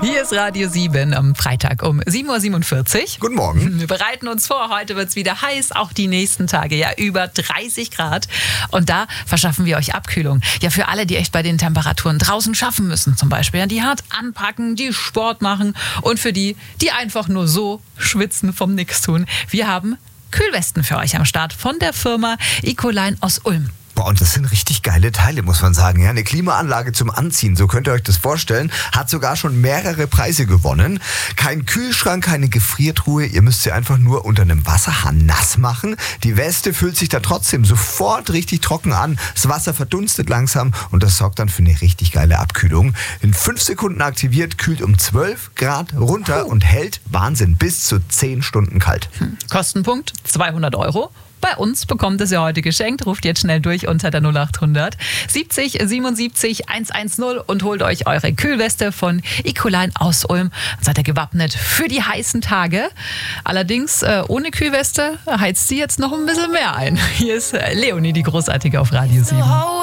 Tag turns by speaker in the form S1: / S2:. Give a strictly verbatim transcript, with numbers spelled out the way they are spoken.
S1: Hier ist Radio sieben am Freitag um sieben Uhr siebenundvierzig.
S2: Guten Morgen.
S1: Wir bereiten uns vor, heute wird es wieder heiß, auch die nächsten Tage, ja über dreißig Grad. Und da verschaffen wir euch Abkühlung. Ja, für alle, die echt bei den Temperaturen draußen schaffen müssen zum Beispiel, ja, die hart anpacken, die Sport machen und für die, die einfach nur so schwitzen vom Nix-Tun. Wir haben Kühlwesten für euch am Start von der Firma Ecoline aus Ulm.
S2: Boah, und das sind richtig geile Teile, muss man sagen. Ja, eine Klimaanlage zum Anziehen, so könnt ihr euch das vorstellen. Hat sogar schon mehrere Preise gewonnen. Kein Kühlschrank, keine Gefriertruhe. Ihr müsst sie einfach nur unter einem Wasserhahn nass machen. Die Weste fühlt sich da trotzdem sofort richtig trocken an. Das Wasser verdunstet langsam und das sorgt dann für eine richtig geile Abkühlung. In fünf Sekunden aktiviert, kühlt um zwölf Grad runter und hält, Wahnsinn, bis zu zehn Stunden kalt.
S1: Hm. Kostenpunkt zweihundert Euro. Bei uns bekommt es ja heute geschenkt. Ruft jetzt schnell durch unter der null acht hundert siebzig siebenundsiebzig hundertzehn und holt euch eure Kühlweste von Ecoline aus Ulm. Dann seid ihr gewappnet für die heißen Tage. Allerdings äh, ohne Kühlweste heizt sie jetzt noch ein bisschen mehr ein. Hier ist Leonie, die Großartige auf Radio sieben.